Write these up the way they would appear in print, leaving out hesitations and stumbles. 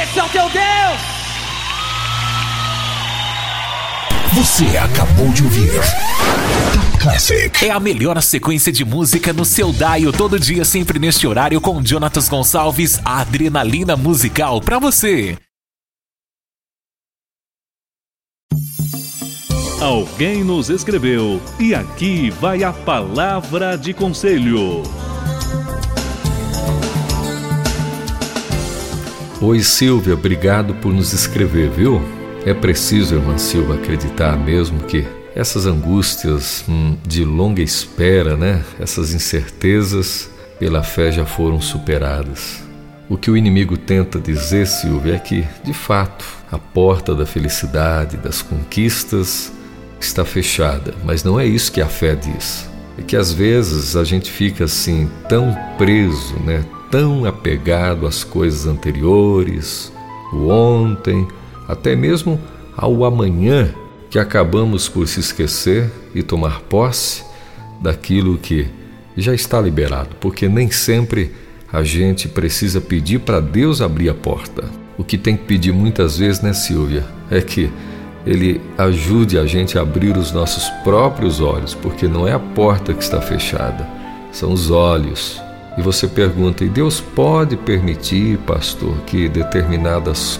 Esse é o teu Deus! Você acabou de ouvir Top Classic. É a melhor sequência de música no seu dial, todo dia, sempre neste horário, com Jonatas Gonçalves, a adrenalina musical pra você. Alguém nos escreveu e aqui vai a palavra de conselho. Oi Silvia, obrigado por nos escrever, viu? É preciso, irmã Silva, acreditar mesmo que essas angústias de longa espera, né? Essas incertezas, pela fé já foram superadas. O que o inimigo tenta dizer, Silvia, é que, de fato, a porta da felicidade, das conquistas, está fechada. Mas não é isso que a fé diz. É que às vezes a gente fica assim tão preso, né? Tão apegado às coisas anteriores, o ontem, até mesmo ao amanhã, que acabamos por se esquecer e tomar posse daquilo que já está liberado, porque nem sempre a gente precisa pedir para Deus abrir a porta. O que tem que pedir muitas vezes, né, Silvia, é que Ele ajude a gente a abrir os nossos próprios olhos, porque não é a porta que está fechada, são os olhos. E você pergunta, e Deus pode permitir, pastor, que determinadas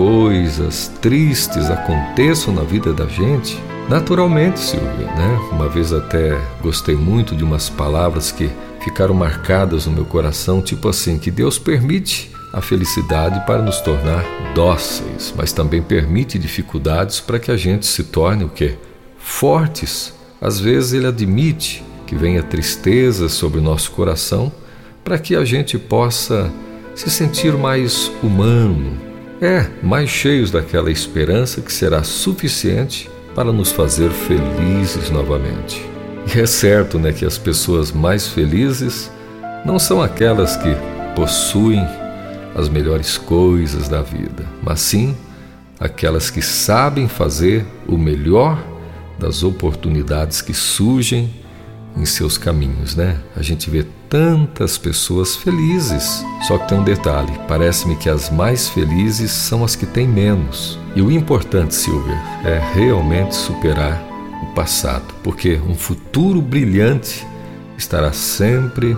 coisas tristes aconteçam na vida da gente? Naturalmente, Silvia, né? Uma vez até gostei muito de umas palavras que ficaram marcadas no meu coração, tipo assim, que Deus permite a felicidade para nos tornar dóceis, mas também permite dificuldades para que a gente se torne o quê? Fortes. Às vezes Ele admite que venha tristeza sobre o nosso coração para que a gente possa se sentir mais humano, mais cheios daquela esperança que será suficiente para nos fazer felizes novamente. E é certo, né, que as pessoas mais felizes não são aquelas que possuem as melhores coisas da vida, mas sim aquelas que sabem fazer o melhor das oportunidades que surgem em seus caminhos, né? A gente vê tantas pessoas felizes, só que tem um detalhe, parece-me que as mais felizes são as que têm menos. E o importante, Silvia, é realmente superar o passado, porque um futuro brilhante estará sempre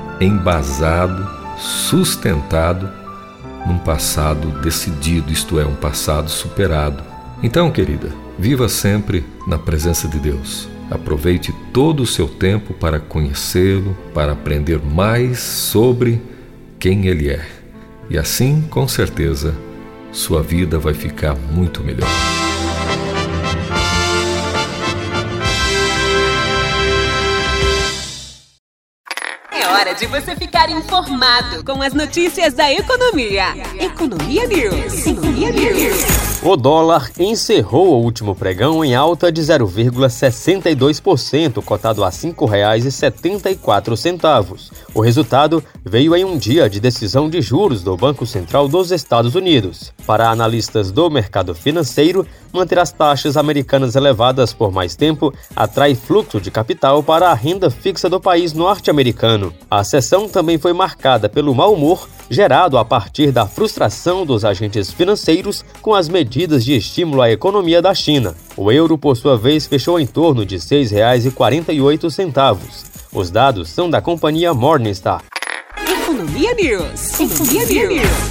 embasado, sustentado num passado decidido, isto é, um passado superado. Então, querida, viva sempre na presença de Deus. Aproveite todo o seu tempo para conhecê-lo, para aprender mais sobre quem Ele é. E assim, com certeza, sua vida vai ficar muito melhor. É hora de você ficar informado com as notícias da economia. Economia News. Economia News. O dólar encerrou o último pregão em alta de 0,62%, cotado a R$ 5,74. O resultado veio em um dia de decisão de juros do Banco Central dos Estados Unidos. Para analistas do mercado financeiro, manter as taxas americanas elevadas por mais tempo atrai fluxo de capital para a renda fixa do país norte-americano. A sessão também foi marcada pelo mau humor gerado a partir da frustração dos agentes financeiros com as medidas de estímulo à economia da China. O euro, por sua vez, fechou em torno de R$ 6,48. Os dados são da companhia Morningstar. Economia News. Economia News.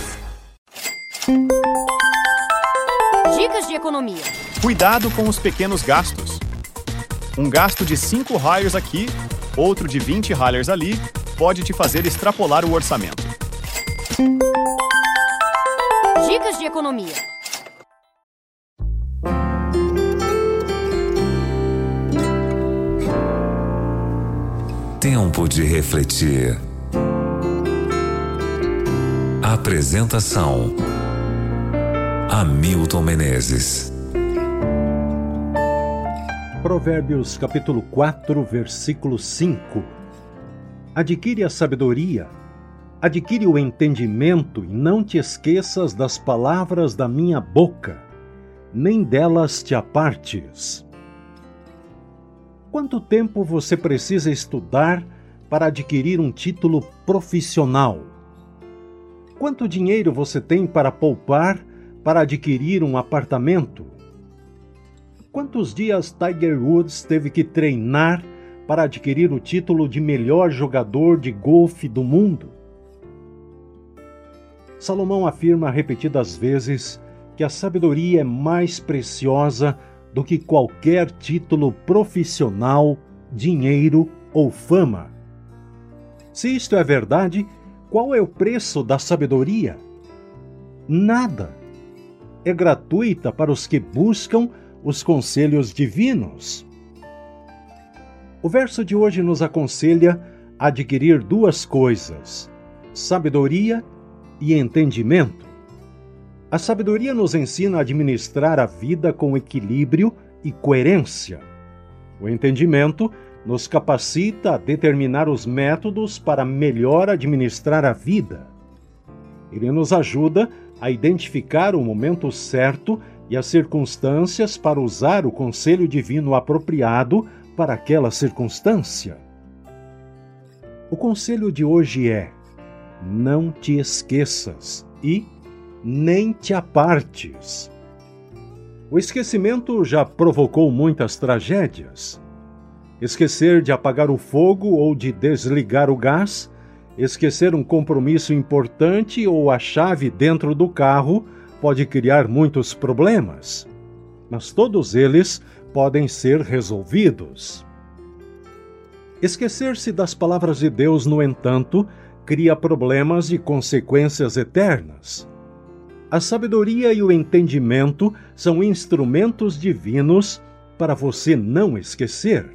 Dicas de economia. Cuidado com os pequenos gastos. Um gasto de 5 Haiers aqui, outro de 20 Haiers ali, pode te fazer extrapolar o orçamento. Dicas de economia. Tempo de refletir. Apresentação: Hamilton Menezes. Provérbios capítulo 4, versículo 5. Adquire a sabedoria, adquire o entendimento e não te esqueças das palavras da minha boca, nem delas te apartes. Quanto tempo você precisa estudar para adquirir um título profissional? Quanto dinheiro você tem para poupar para adquirir um apartamento? Quantos dias Tiger Woods teve que treinar para adquirir o título de melhor jogador de golfe do mundo? Salomão afirma repetidas vezes que a sabedoria é mais preciosa do que qualquer título profissional, dinheiro ou fama. Se isto é verdade, qual é o preço da sabedoria? Nada. É gratuita para os que buscam os conselhos divinos. O verso de hoje nos aconselha a adquirir duas coisas: sabedoria e entendimento. A sabedoria nos ensina a administrar a vida com equilíbrio e coerência. O entendimento nos capacita a determinar os métodos para melhor administrar a vida. Ele nos ajuda a identificar o momento certo e as circunstâncias para usar o conselho divino apropriado para aquela circunstância. O conselho de hoje é: não te esqueças e nem te apartes. O esquecimento já provocou muitas tragédias. Esquecer de apagar o fogo ou de desligar o gás, esquecer um compromisso importante ou a chave dentro do carro pode criar muitos problemas, mas todos eles podem ser resolvidos. Esquecer-se das palavras de Deus, no entanto, cria problemas e consequências eternas. A sabedoria e o entendimento são instrumentos divinos para você não esquecer.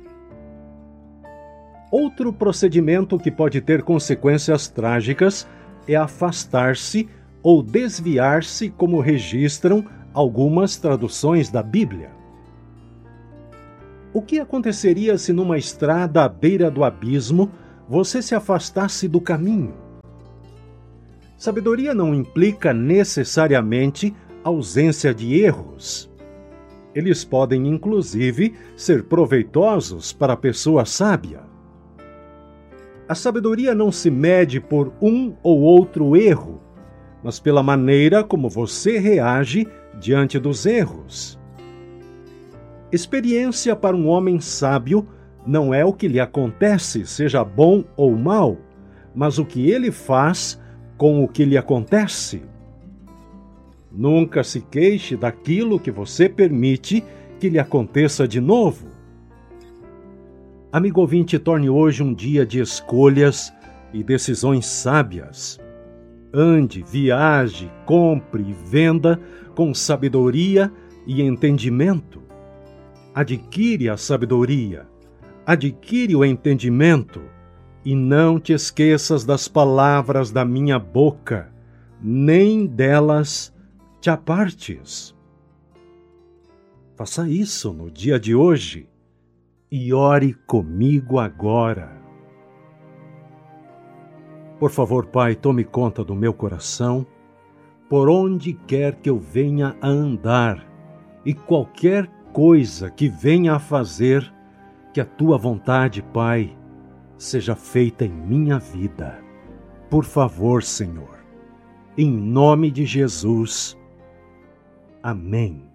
Outro procedimento que pode ter consequências trágicas é afastar-se ou desviar-se, como registram algumas traduções da Bíblia. O que aconteceria se numa estrada à beira do abismo você se afastasse do caminho? Sabedoria não implica necessariamente ausência de erros. Eles podem, inclusive, ser proveitosos para a pessoa sábia. A sabedoria não se mede por um ou outro erro, mas pela maneira como você reage diante dos erros. Experiência para um homem sábio não é o que lhe acontece, seja bom ou mal, mas o que ele faz com o que lhe acontece. Nunca se queixe daquilo que você permite que lhe aconteça de novo. Amigo ouvinte, torne hoje um dia de escolhas e decisões sábias. Ande, viaje, compre e venda com sabedoria e entendimento. Adquire a sabedoria, adquire o entendimento, e não te esqueças das palavras da minha boca, nem delas te apartes. Faça isso no dia de hoje e ore comigo agora. Por favor, Pai, tome conta do meu coração, por onde quer que eu venha a andar, e qualquer coisa que venha a fazer, que a Tua vontade, Pai, seja feita em minha vida. Por favor, Senhor, em nome de Jesus. Amém.